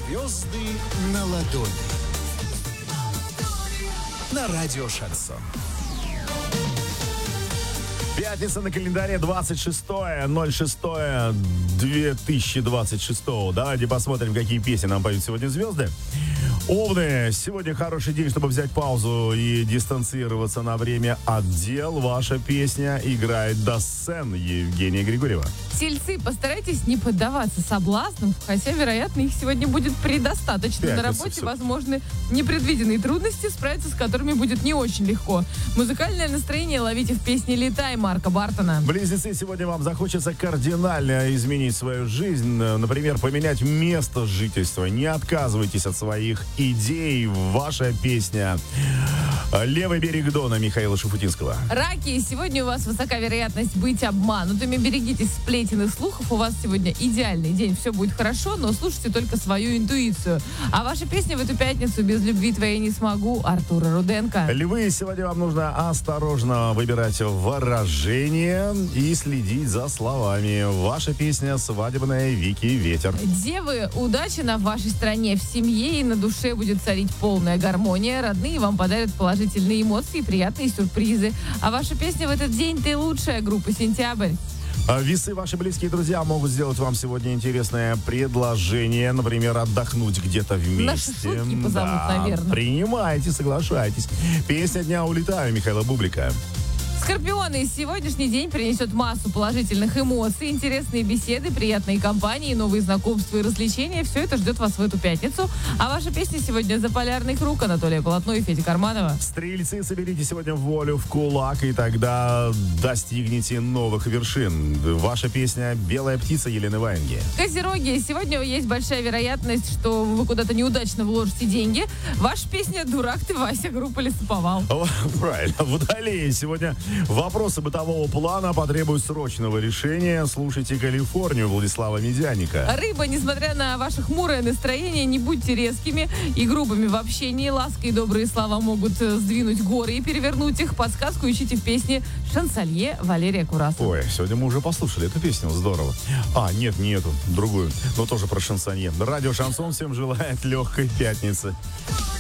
Звезды на ладони. На радио Шансон. Пятница на календаре 26.06.2026. Давайте посмотрим, какие песни нам поют сегодня звезды. Овны, сегодня хороший день, чтобы взять паузу и дистанцироваться на время от дел. Ваша песня играет до сцен. Евгения Григорьева. Тельцы, постарайтесь не поддаваться соблазнам, хотя, вероятно, их сегодня будет предостаточно. Пятница, на работе все. возможны непредвиденные трудности, справиться с которыми будет не очень легко. Музыкальное настроение ловите в песне «Летай» Марка Бартона. Близнецы, сегодня вам захочется кардинально изменить свою жизнь. Например, поменять место жительства. Не отказывайтесь от своих идей. Ваша песня «Левый берег Дона» Михаила Шуфутинского. Раки, сегодня у вас высока вероятность быть обманутыми. Берегитесь сплетен и слухов. У вас сегодня идеальный день. Все будет хорошо, но слушайте только свою интуицию. А ваша песня в эту пятницу «Без любви твоей не смогу» Артура Руденко. Львы, сегодня вам нужно осторожно выбирать выражения и следить за словами. Ваша песня «Свадебная» Вики Ветер. Девы, удачи на вашей стороне. В семье и на душе будет царить полная гармония. Родные вам подарят положительные эмоции и приятные сюрпризы. А ваша песня в этот день «Ты лучшая» группа «Сентябрь». Весы, ваши близкие друзья могут сделать вам сегодня интересное предложение. Например, отдохнуть где-то вместе. На шашлыки позовут, наверное. Принимайте, соглашайтесь. Песня дня «Улетаю» Михаила Бублика. Скорпионы, сегодняшний день принесет массу положительных эмоций, интересные беседы, приятные компании, новые знакомства и развлечения. Все это ждет вас в эту пятницу. А ваша песня сегодня «За полярный круг» Анатолия Полотно и Федя Карманова. Стрельцы, соберите сегодня волю в кулак, и тогда достигнете новых вершин. Ваша песня «Белая птица» Елены Ваенги. Козероги, сегодня есть большая вероятность, что вы куда-то неудачно вложите деньги. Ваша песня «Дурак ты, Вася» группа «Лесоповал». Правильно. Водолеи, сегодня вопросы бытового плана потребуют срочного решения. Слушайте «Калифорнию» Владислава Медяника. Рыба, несмотря на ваше хмурое настроение, не будьте резкими и грубыми в общении. Ласка и добрые слова могут сдвинуть горы и перевернуть их. Подсказку ищите в песне «Шансолье» Валерия Курасова. Ой, сегодня мы уже послушали эту песню, здорово. Нет, не эту, другую, но тоже про шансонье. Радио «Шансон» всем желает легкой пятницы.